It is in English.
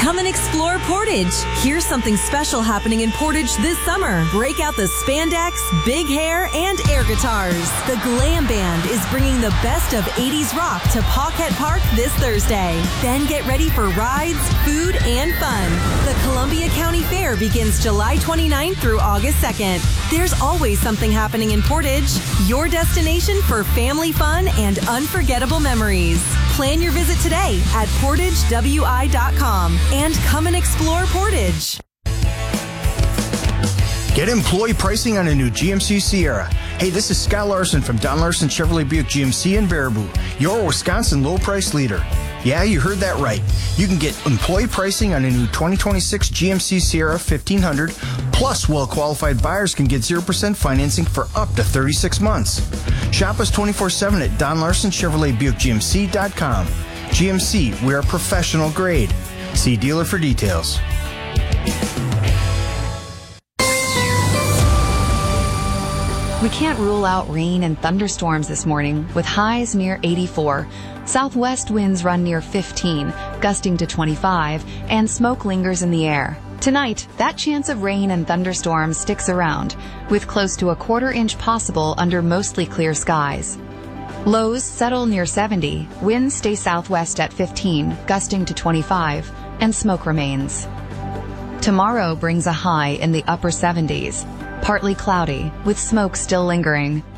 Come and explore Portage. Here's something special happening in Portage this summer. Break out the spandex, big hair, and air guitars. The Glam Band is bringing the best of 80s rock to Paquette Park this Thursday. Then get ready for rides, food, and fun. The Columbia County Fair begins July 29th through August 2nd. There's always something happening in Portage. Your destination for family fun and unforgettable memories. Plan your visit today at portagewi.com and come and explore Portage. Get employee pricing on a new GMC Sierra. Hey, this is Scott Larson from Don Larson Chevrolet Buick GMC in Baraboo, your Wisconsin low price leader. Yeah, you heard that right. You can get employee pricing on a new 2026 GMC Sierra 1500, plus well-qualified buyers can get 0% financing for up to 36 months. Shop us 24/7 at Don Larson Chevrolet Buick GMC.com. GMC, we are professional grade. See dealer for details. We can't rule out rain and thunderstorms this morning, with highs near 84. Southwest winds run near 15, gusting to 25, and smoke lingers in the air. Tonight, that chance of rain and thunderstorms sticks around, with close to a quarter-inch possible under mostly clear skies. Lows settle near 70, winds stay southwest at 15, gusting to 25, and smoke remains. Tomorrow brings a high in the upper 70s. Partly cloudy, with smoke still lingering.